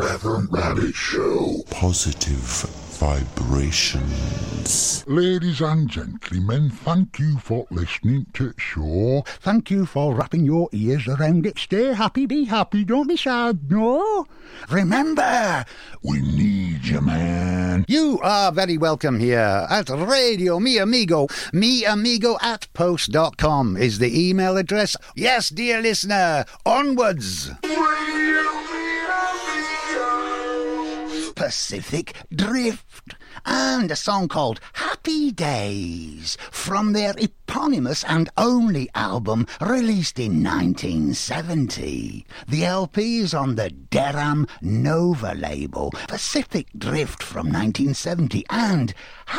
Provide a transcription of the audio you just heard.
Reverend Rabbit Show. Positive vibrations. Ladies and gentlemen, thank you for listening to the show. Thank you for wrapping your ears around it. Stay happy, be happy, don't be sad, no? Remember, We need you, man. you are very welcome here at Radio Mi Amigo. miamigo@post.com is the email address. Yes, dear listener, onwards. Pacific Drift, and a song called Happy Days from their eponymous and only album released in 1970. The LP is on the Deram Nova label. Pacific Drift from 1970 and